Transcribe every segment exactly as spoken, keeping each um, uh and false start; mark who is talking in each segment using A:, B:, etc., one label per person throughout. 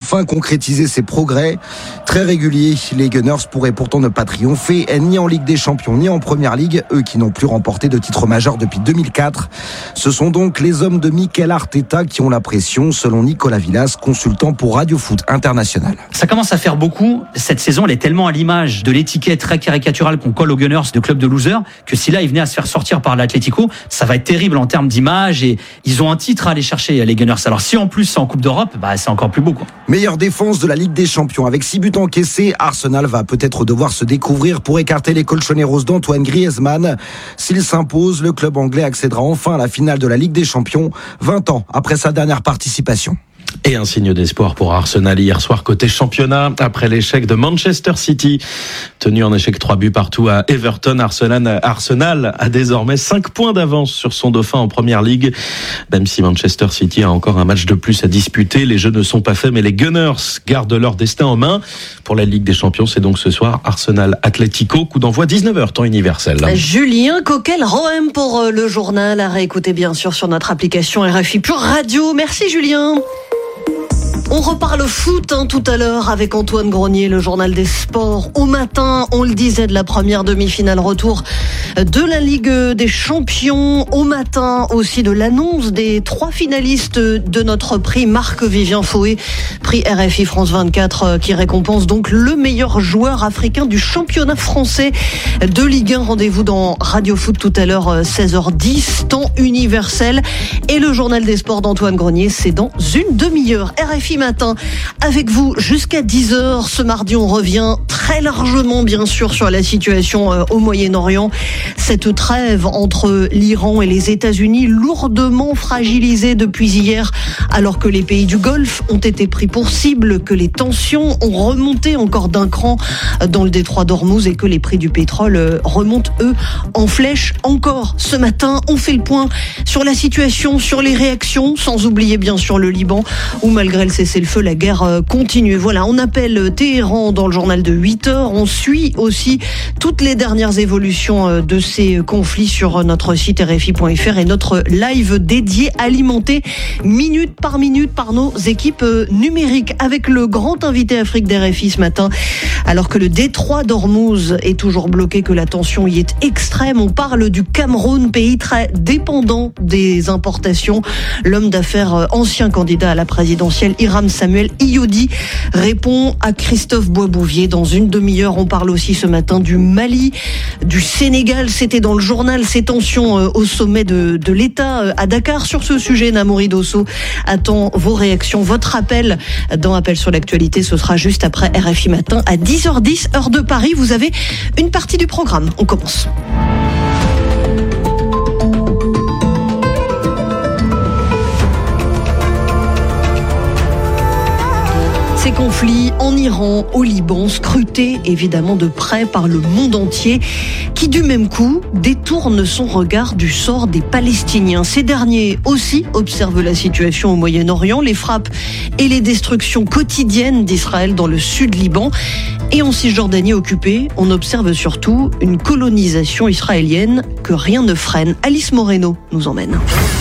A: enfin concrétiser ses progrès. Très réguliers, les Gunners pourraient pourtant ne pas triompher ni en Ligue des Champions ni en Première Ligue, eux qui n'ont plus remporté de titre majeur depuis deux mille quatre. Ce sont donc les hommes de Mikel Arteta qui ont la pression, selon Nicolas Villas, consultant pour Radio Foot International.
B: Ça commence à faire beaucoup. Cette saison, elle est tellement à l'image de l'étiquette très caricaturale qu'on colle aux Gunners de club de losers que si là, ils venaient à se faire sortir par l'Atlético, ça va être terrible en termes d'image et ils ont un titre à aller chercher, les Gunners. Alors si en plus c'est en Coupe d'Europe, bah, c'est encore plus beau, quoi.
A: Meilleure défense de la Ligue des Champions. Avec six buts encaissés, Arsenal va peut-être devoir se découvrir pour écarter les colchoneros d'Antoine Griezmann. S'il s'impose, le club anglais accédera enfin à la finale de la Ligue des Champions, vingt ans après sa dernière participation.
C: Et un signe d'espoir pour Arsenal hier soir côté championnat. Après l'échec de Manchester City, tenu en échec trois buts partout à Everton, Arsenal, Arsenal a désormais cinq points d'avance sur son dauphin en Première Ligue. Même si Manchester City a encore un match de plus à disputer, les jeux ne sont pas faits, mais les Gunners gardent leur destin en main. Pour la Ligue des Champions, c'est donc ce soir Arsenal-Atlético, coup d'envoi dix-neuf heures, temps universel.
D: Julien Coquel-Rohem pour le journal, à réécouter bien sûr sur notre application R F I Pure Radio. Merci Julien. On reparle foot hein, tout à l'heure avec Antoine Grenier, le journal des sports. Au matin, on le disait, de la première demi-finale retour de la Ligue des Champions. Au matin aussi de l'annonce des trois finalistes de notre prix Marc-Vivien Foé, prix R F I France vingt-quatre, qui récompense donc le meilleur joueur africain du championnat français de Ligue un. Rendez-vous dans Radio Foot tout à l'heure, seize heures dix, temps universel. Et le journal des sports d'Antoine Grenier, c'est dans une demi-heure. R F I matin avec vous jusqu'à dix heures. Ce mardi, on revient très largement, bien sûr, sur la situation euh, au Moyen-Orient. Cette trêve entre l'Iran et les États-Unis, lourdement fragilisée depuis hier, alors que les pays du Golfe ont été pris pour cible, que les tensions ont remonté encore d'un cran dans le détroit d'Ormuz et que les prix du pétrole remontent, eux, en flèche encore. Ce matin, on fait le point sur la situation, sur les réactions, sans oublier bien sûr le Liban, où malgré le cessez-le-feu, la guerre continue. Voilà, on appelle Téhéran dans le journal de huit heures. On suit aussi toutes les dernières évolutions de ces conflits sur notre site R F I point F R et notre live dédié, alimenté minute par minute par nos équipes numériques, avec le grand invité Afrique d'R F I ce matin. Alors que le détroit d'Ormuz est toujours bloqué, que la tension y est extrême, on parle du Cameroun, pays très dépendant des importations. L'homme d'affaires ancien candidat à la présidentielle, Hiram Samuel Iyodi, répond à Christophe Boisbouvier. Dans une demi-heure, on parle aussi ce matin du Mali, du Sénégal. C'était dans le journal, ces tensions au sommet de, de l'État à Dakar. Sur ce sujet, Namouri Dosso attend vos réactions, votre appel dans Appel sur l'actualité. Ce sera juste après R F I Matin à dix heures dix, heure de Paris. Vous avez une partie du programme. On commence. Ces conflits en Iran, au Liban, scrutés évidemment de près par le monde entier, qui du même coup détourne son regard du sort des Palestiniens. Ces derniers aussi observent la situation au Moyen-Orient, les frappes et les destructions quotidiennes d'Israël dans le sud Liban. Et en Cisjordanie occupée, on observe surtout une colonisation israélienne que rien ne freine. Alice Moreno nous emmène.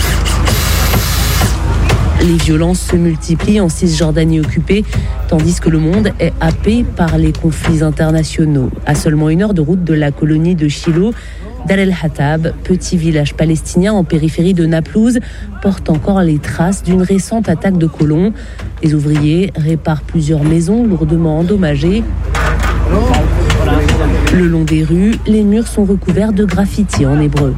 E: Les violences se multiplient en Cisjordanie occupée, tandis que le monde est happé par les conflits internationaux. À seulement une heure de route de la colonie de Shiloh, Dar el-Hatab, petit village palestinien en périphérie de Naplouse, porte encore les traces d'une récente attaque de colons. Les ouvriers réparent plusieurs maisons lourdement endommagées. Le long des rues, les murs sont recouverts de graffitis en hébreu.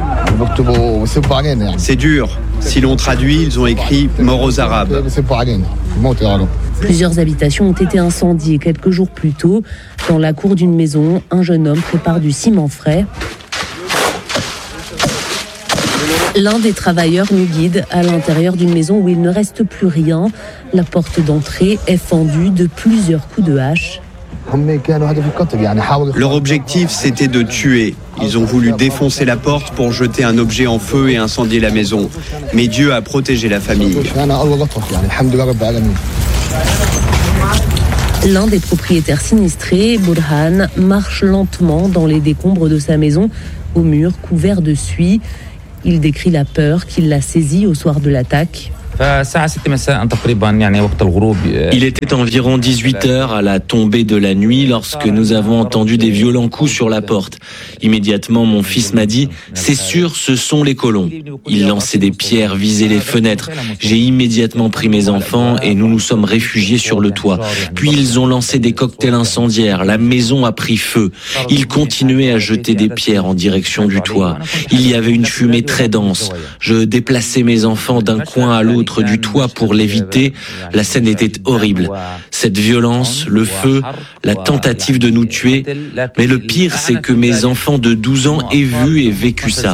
F: C'est dur. Si l'on traduit, ils ont écrit « Mort aux Arabes ».
E: Plusieurs habitations ont été incendiées quelques jours plus tôt. Dans la cour d'une maison, un jeune homme prépare du ciment frais. L'un des travailleurs nous guide à l'intérieur d'une maison où il ne reste plus rien. La porte d'entrée est fendue de plusieurs coups de hache.
F: Leur objectif, c'était de tuer. Ils ont voulu défoncer la porte pour jeter un objet en feu et incendier la maison. Mais Dieu a protégé la famille.
E: L'un des propriétaires sinistrés, Burhan, marche lentement dans les décombres de sa maison, au mur couvert de suie. Il décrit la peur qui l'a saisi au soir de l'attaque.
G: Il était environ dix-huit heures à la tombée de la nuit lorsque nous avons entendu des violents coups sur la porte. Immédiatement, mon fils m'a dit « C'est sûr, ce sont les colons ». Ils lançaient des pierres, visaient les fenêtres. J'ai immédiatement pris mes enfants et nous nous sommes réfugiés sur le toit. Puis ils ont lancé des cocktails incendiaires. La maison a pris feu. Ils continuaient à jeter des pierres en direction du toit. Il y avait une fumée très dense. Je déplaçais mes enfants d'un coin à l'autre du toit pour l'éviter. La scène était horrible. Cette violence, le feu, la tentative de nous tuer. Mais le pire, c'est que mes enfants de douze ans aient vu et vécu ça.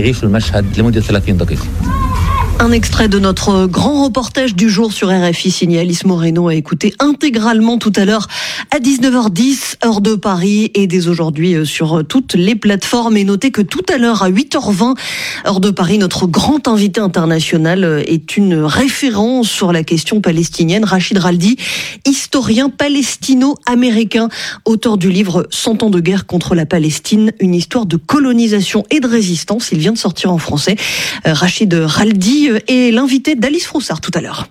D: Un extrait de notre grand reportage du jour sur R F I, signé Alice Moreno, à écouter intégralement tout à l'heure à dix-neuf heures dix, heure de Paris, et dès aujourd'hui sur toutes les plateformes. Et notez que tout à l'heure à huit heures vingt, heure de Paris, notre grand invité international est une référence sur la question palestinienne, Rachid Raldi, historien palestino-américain, auteur du livre Cent ans de guerre contre la Palestine, une histoire de colonisation et de résistance. Il vient de sortir en français. Rachid Raldi et l'invité d'Alice Froussard tout à l'heure.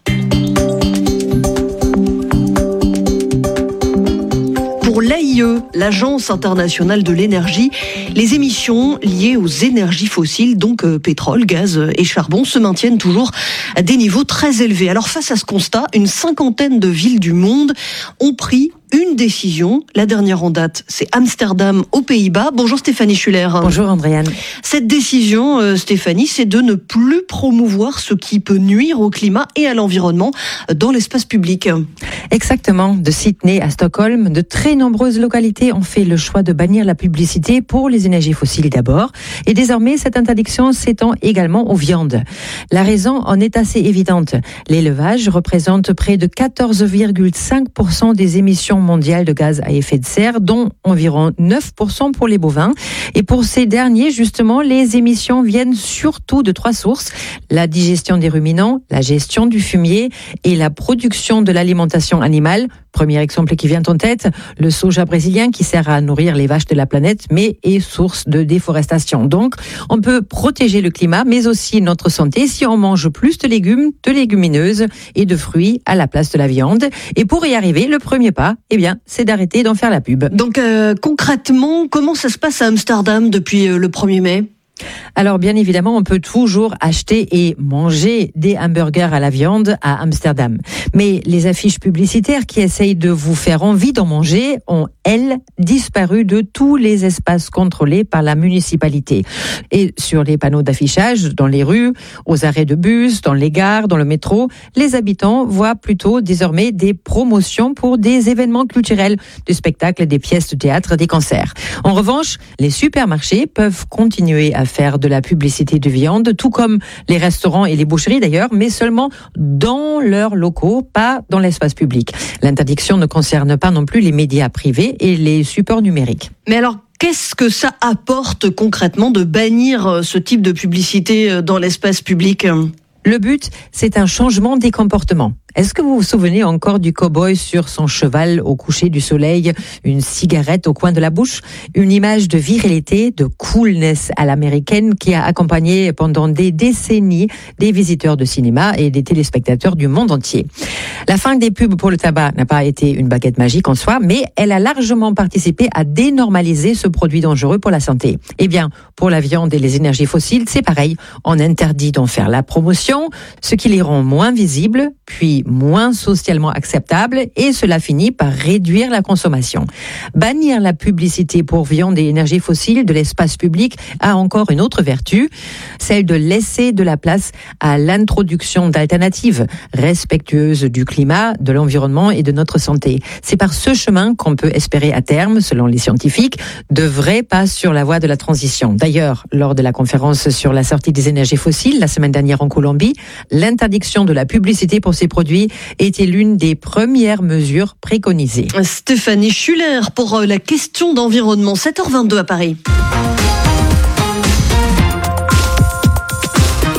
D: Pour l'A I E, l'Agence internationale de l'énergie, les émissions liées aux énergies fossiles, donc euh, pétrole, gaz et charbon, se maintiennent toujours à des niveaux très élevés. Alors face à ce constat, une cinquantaine de villes du monde ont pris une décision. La dernière en date, c'est Amsterdam aux Pays-Bas. Bonjour Stéphanie Schuller.
H: Bonjour Andréane.
D: Cette décision, euh, Stéphanie, c'est de ne plus promouvoir ce qui peut nuire au climat et à l'environnement dans l'espace public.
H: Exactement. De Sydney à Stockholm, de très nombreuses localités ont fait le choix de bannir la publicité pour les énergies fossiles d'abord. Et désormais, cette interdiction s'étend également aux viandes. La raison en est assez évidente. L'élevage représente près de quatorze virgule cinq pour cent des émissions mondiales de gaz à effet de serre, dont environ neuf pour cent pour les bovins. Et pour ces derniers, justement, les émissions viennent surtout de trois sources: la digestion des ruminants, la gestion du fumier et la production de l'alimentation animale. Premier exemple qui vient en tête, le soja brésilien qui sert à nourrir les vaches de la planète, mais est source de déforestation. Donc, on peut protéger le climat, mais aussi notre santé si on mange plus de légumes, de légumineuses et de fruits à la place de la viande. Et pour y arriver, le premier pas, eh bien, c'est d'arrêter d'en faire la pub.
D: Donc, euh, concrètement, comment ça se passe à Amsterdam depuis euh, le premier mai ?
H: Alors bien évidemment, on peut toujours acheter et manger des hamburgers à la viande à Amsterdam. Mais les affiches publicitaires qui essayent de vous faire envie d'en manger ont, elles, disparu de tous les espaces contrôlés par la municipalité. Et sur les panneaux d'affichage, dans les rues, aux arrêts de bus, dans les gares, dans le métro, les habitants voient plutôt désormais des promotions pour des événements culturels, des spectacles, des pièces de théâtre, des concerts. En revanche, les supermarchés peuvent continuer à faire de la publicité de viande, tout comme les restaurants et les boucheries d'ailleurs, mais seulement dans leurs locaux, pas dans l'espace public. L'interdiction ne concerne pas non plus les médias privés et les supports numériques.
D: Mais alors, qu'est-ce que ça apporte concrètement de bannir ce type de publicité dans l'espace public ?
H: Le but, c'est un changement des comportements. Est-ce que vous vous souvenez encore du cow-boy sur son cheval au coucher du soleil, une cigarette au coin de la bouche, une image de virilité, de coolness à l'américaine qui a accompagné pendant des décennies des visiteurs de cinéma et des téléspectateurs du monde entier. La fin des pubs pour le tabac n'a pas été une baguette magique en soi, mais elle a largement participé à dénormaliser ce produit dangereux pour la santé. Eh bien, pour la viande et les énergies fossiles, c'est pareil. On interdit d'en faire la promotion, ce qui les rend moins visibles, puis moins socialement acceptables, et cela finit par réduire la consommation. Bannir la publicité pour viande et énergie fossile de l'espace public a encore une autre vertu, celle de laisser de la place à l'introduction d'alternatives respectueuses du climat, de l'environnement et de notre santé. C'est par ce chemin qu'on peut espérer à terme, selon les scientifiques, de vrais pas sur la voie de la transition. D'ailleurs, lors de la conférence sur la sortie des énergies fossiles la semaine dernière en Colombie, l'interdiction de la publicité pour ces produits était l'une des premières mesures préconisées.
D: Stéphanie Schuller pour la question d'environnement, sept heures vingt-deux à Paris. En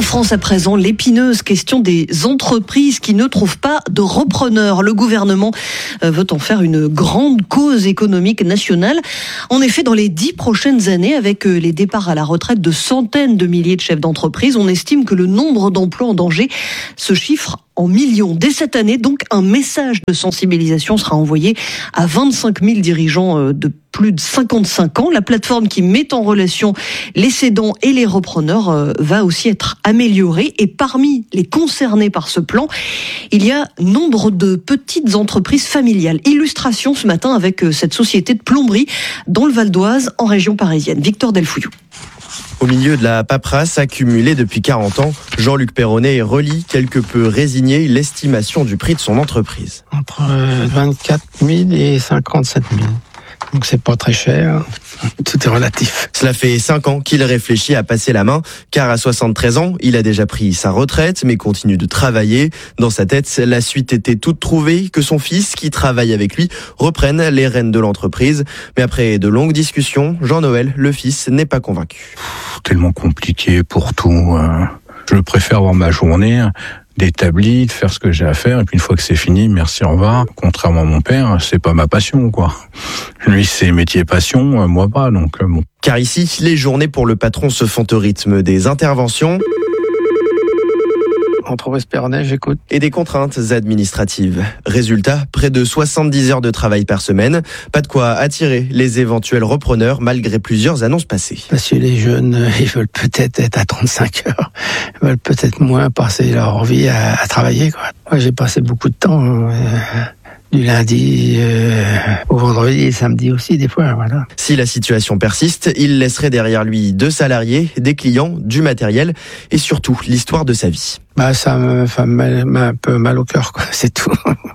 D: France à présent, l'épineuse question des entreprises qui ne trouvent pas de repreneurs. Le gouvernement veut en faire une grande cause économique nationale. En effet, dans les dix prochaines années, avec les départs à la retraite de centaines de milliers de chefs d'entreprise, on estime que le nombre d'emplois en danger se chiffre en millions. Dès cette année, donc, un message de sensibilisation sera envoyé à vingt-cinq mille dirigeants de plus de cinquante-cinq ans. La plateforme qui met en relation les cédants et les repreneurs va aussi être améliorée. Et parmi les concernés par ce plan, il y a nombre de petites entreprises familiales. Illustration ce matin avec cette société de plomberie dans le Val d'Oise, en région parisienne. Victor Delfouillou.
I: Au milieu de la paperasse accumulée depuis quarante ans, Jean-Luc Perronnet relie quelque peu résigné l'estimation du prix de son entreprise.
J: Entre vingt-quatre mille et cinquante-sept mille. Donc c'est pas très cher, tout est relatif.
I: Cela fait cinq ans qu'il réfléchit à passer la main, car à soixante-treize ans, il a déjà pris sa retraite, mais continue de travailler. Dans sa tête, la suite était toute trouvée, que son fils, qui travaille avec lui, reprenne les rênes de l'entreprise. Mais après de longues discussions, Jean-Noël, le fils, n'est pas convaincu.
K: Tellement compliqué pour tout. Je préfère avoir ma journée d'établi, de faire ce que j'ai à faire, et puis une fois que c'est fini, merci, au revoir. Contrairement à mon père, c'est pas ma passion, quoi. Lui, c'est métier passion, moi pas, donc bon.
I: Car ici, les journées pour le patron se font au rythme des interventions
J: Entreprise Perronnet, j'écoute.
I: Et des contraintes administratives. Résultat, près de soixante-dix heures de travail par semaine. Pas de quoi attirer les éventuels repreneurs malgré plusieurs annonces passées.
J: Parce que les jeunes, ils veulent peut-être être à trente-cinq heures. Ils veulent peut-être moins passer leur vie à, à travailler, quoi. Moi, j'ai passé beaucoup de temps. Euh... Du lundi euh, au vendredi et samedi aussi, des fois, voilà.
I: Si la situation persiste, il laisserait derrière lui deux salariés, des clients, du matériel et surtout l'histoire de sa vie.
J: Bah, ça me fait mal, un peu mal au cœur, quoi, c'est tout.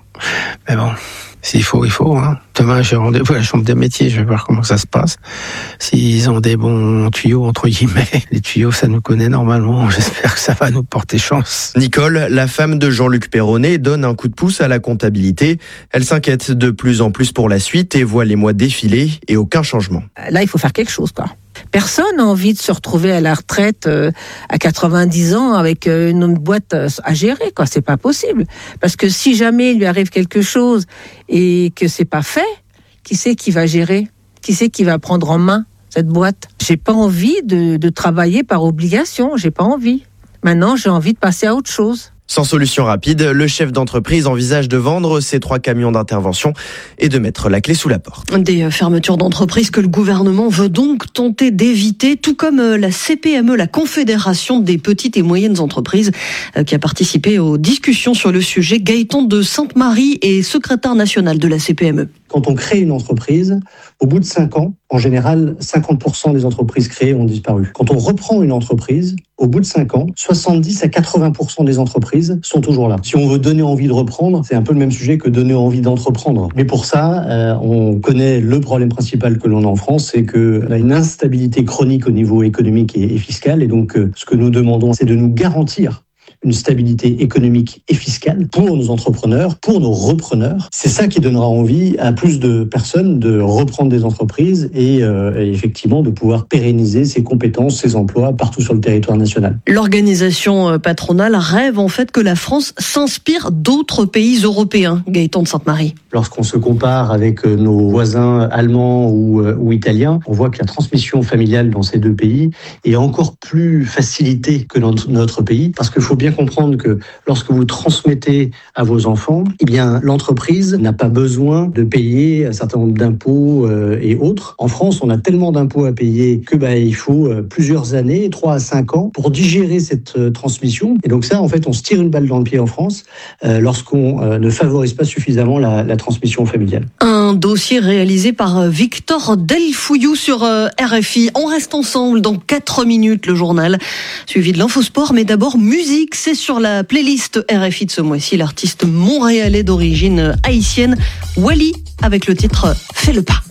J: Mais bon, s'il faut, il faut. Hein. Demain, j'ai rendez-vous à la chambre des métiers, je vais voir comment ça se passe. S'ils ont des bons tuyaux, entre guillemets. Les tuyaux, ça nous connaît normalement. J'espère que ça va nous porter chance.
I: Nicole, la femme de Jean-Luc Perronnet, donne un coup de pouce à la comptabilité. Elle s'inquiète de plus en plus pour la suite et voit les mois défiler et aucun changement.
L: Là, il faut faire quelque chose, quoi. Personne n'a envie de se retrouver à la retraite euh, à quatre-vingt-dix ans avec euh, une boîte euh, à gérer, quoi. C'est pas possible. Parce que si jamais il lui arrive quelque chose et que c'est pas fait, qui c'est qui va gérer? Qui c'est qui va prendre en main cette boîte? J'ai pas envie de, de travailler par obligation. J'ai pas envie. Maintenant, j'ai envie de passer à autre chose.
I: Sans solution rapide, le chef d'entreprise envisage de vendre ses trois camions d'intervention et de mettre la clé sous la porte.
D: Des fermetures d'entreprises que le gouvernement veut donc tenter d'éviter, tout comme la C P M E, la Confédération des petites et moyennes entreprises, qui a participé aux discussions sur le sujet. Gaëtan de Sainte-Marie est secrétaire national de la C P M E.
M: Quand on crée une entreprise, au bout de cinq ans, en général, cinquante pour cent des entreprises créées ont disparu. Quand on reprend une entreprise, au bout de cinq ans, soixante-dix à quatre-vingts pour cent des entreprises sont toujours là. Si on veut donner envie de reprendre, c'est un peu le même sujet que donner envie d'entreprendre. Mais pour ça, euh, on connaît le problème principal que l'on a en France, c'est qu'on a une instabilité chronique au niveau économique et, et fiscal. Et donc, euh, ce que nous demandons, c'est de nous garantir une stabilité économique et fiscale pour nos entrepreneurs, pour nos repreneurs. C'est ça qui donnera envie à plus de personnes de reprendre des entreprises et, euh, et effectivement de pouvoir pérenniser ses compétences, ses emplois partout sur le territoire national.
D: L'organisation patronale rêve en fait que la France s'inspire d'autres pays européens. Gaëtan de Sainte-Marie.
M: Lorsqu'on se compare avec nos voisins allemands ou, ou italiens, on voit que la transmission familiale dans ces deux pays est encore plus facilitée que dans notre pays, parce qu'il faut bien comprendre que lorsque vous transmettez à vos enfants, eh bien, l'entreprise n'a pas besoin de payer un certain nombre d'impôts euh, et autres. En France, on a tellement d'impôts à payer que bah, il faut euh, plusieurs années, trois à cinq ans, pour digérer cette euh, transmission. Et donc ça, en fait, on se tire une balle dans le pied en France euh, lorsqu'on euh, ne favorise pas suffisamment la, la transmission familiale.
D: Un dossier réalisé par Victor Delfouillou sur euh, R F I. On reste ensemble dans quatre minutes, le journal, suivi de l'infosport, mais d'abord musique. C'est sur la playlist R F I de ce mois-ci, l'artiste montréalais d'origine haïtienne, Wally, avec le titre « Fais le pas ».